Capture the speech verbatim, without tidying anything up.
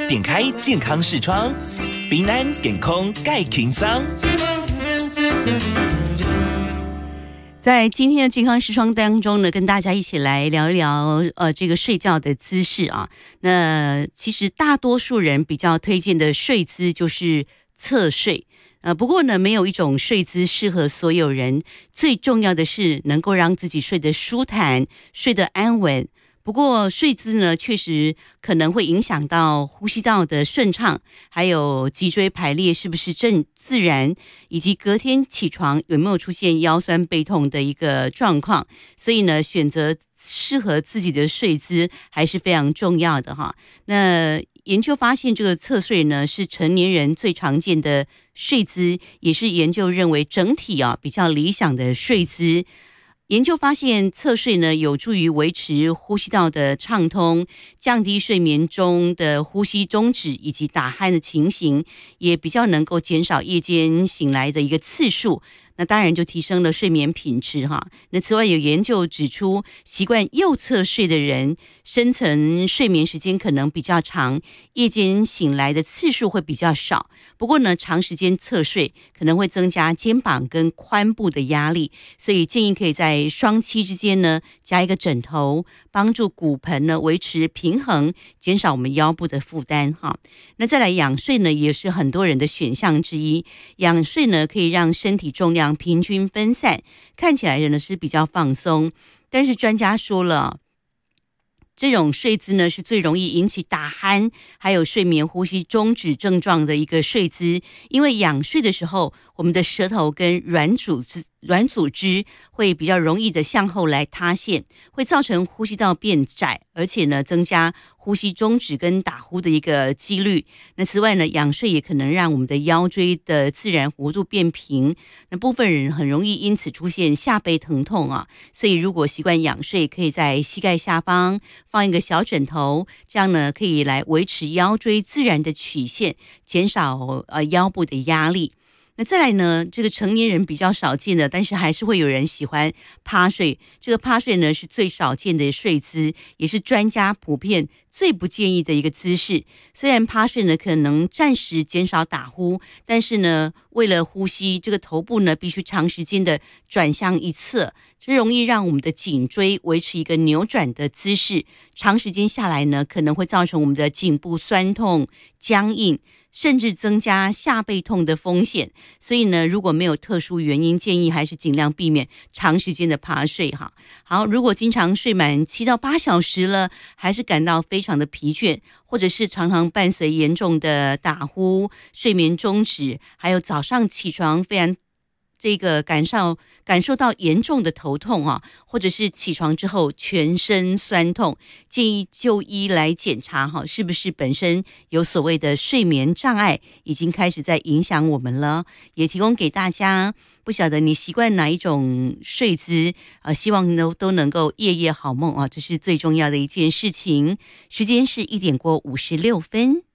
点开健康视窗，平安健康介轻松。 在今天的健康视窗当中呢，跟大家一起来聊一聊呃这个睡觉的姿势啊。那其实大多数人比较推荐的睡姿就是侧睡。呃，不过呢，没有一种睡姿适合所有人。最重要的是能够让自己睡得舒坦，睡得安稳。不过睡姿呢，确实可能会影响到呼吸道的顺畅，还有脊椎排列是不是正自然，以及隔天起床有没有出现腰酸背痛的一个状况。所以呢，选择适合自己的睡姿还是非常重要的哈。那研究发现，这个侧睡呢是成年人最常见的睡姿，也是研究认为整体啊比较理想的睡姿。研究发现，侧睡呢有助于维持呼吸道的畅通，降低睡眠中的呼吸中止以及打鼾的情形，也比较能够减少夜间醒来的一个次数。那当然就提升了睡眠品质哈。那此外有研究指出，习惯右侧睡的人，深层睡眠时间可能比较长，夜间醒来的次数会比较少。不过呢，长时间侧睡可能会增加肩膀跟髋部的压力，所以建议可以在双膝之间呢加一个枕头，帮助骨盆呢维持平衡，减少我们腰部的负担哈。那再来仰睡呢，也是很多人的选项之一。仰睡呢可以让身体重量平均分散，看起来人呢是比较放松。但是专家说了，这种睡姿呢是最容易引起打鼾还有睡眠呼吸中止症状的一个睡姿。因为仰睡的时候，我们的舌头跟软组织软组织会比较容易的向后来塌陷，会造成呼吸道变窄，而且呢增加呼吸中止跟打呼的一个几率。那此外呢，仰睡也可能让我们的腰椎的自然弧度变平，那部分人很容易因此出现下背疼痛啊。所以如果习惯仰睡，可以在膝盖下方放一个小枕头，这样呢可以来维持腰椎自然的曲线，减少呃腰部的压力。那再来呢，这个成年人比较少见的，但是还是会有人喜欢趴睡。这个趴睡呢是最少见的睡姿，也是专家普遍最不建议的一个姿势。虽然趴睡呢可能暂时减少打呼，但是呢为了呼吸，这个头部呢必须长时间的转向一侧，这容易让我们的颈椎维持一个扭转的姿势，长时间下来呢可能会造成我们的颈部酸痛、僵硬，甚至增加下背痛的风险。所以呢，如果没有特殊原因，建议还是尽量避免长时间的趴睡哈。好，如果经常睡满七到八小时了，还是感到非常的疲倦，或者是常常伴随严重的打呼、睡眠中止，还有早上起床非常这个感受感受到严重的头痛啊，或者是起床之后全身酸痛，建议就医来检查哈，是不是本身有所谓的睡眠障碍已经开始在影响我们了。也提供给大家，不晓得你习惯哪一种睡姿，呃，希望都都能够夜夜好梦啊，这是最重要的一件事情。时间是一点过五十六分。